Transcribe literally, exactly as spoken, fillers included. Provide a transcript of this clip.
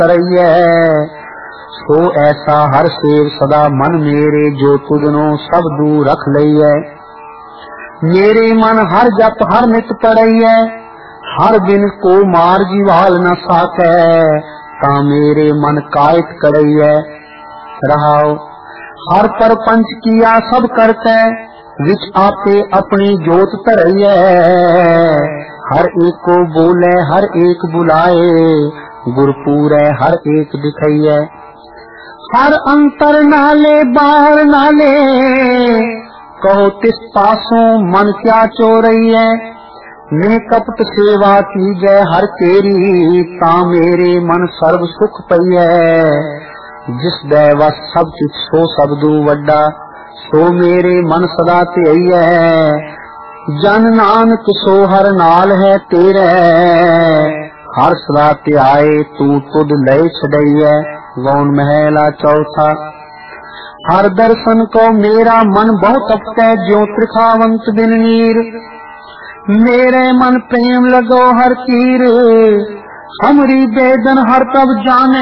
तरैया। सो ऐसा हर सेव सदा मन मेरे, जो तुझनो सब दूर रख लइयै। मेरे मन हर जप हर नित पढ़ैयै, हर दिन को मार जीवाल न साकै, ता मेरे मन कायत करैयै। रहाओ हर परपंच किया सब करतै, विच आपे अपनी जोत धरैयै। हर एक को बोले हर एक बुलाए, गुरपूरै हर एक दिखैयै। हर अंतर नाले बाहर नाले, कहो तिस पासों मन क्या चोरैयै। मैं कपट सेवा की जय हर तेरी, ता मेरे मन सर्व सुख पईयै। जिस दैवस सब कुछ सो सबदू वड्डा, सो मेरे मन सदा ध्याईयै। जन नानक सो हर नाल है तेरे, हर सदा ध्याए तू तुद लय छड़ैयै। गौन महला चौथा। हर दर्शन को मेरा मन बहुत तपकै, ज्यों त्रिखावंत बिन नीर। मेरे मन प्रेम लगो हर तीर, हमरी बेदन हर तब जाने।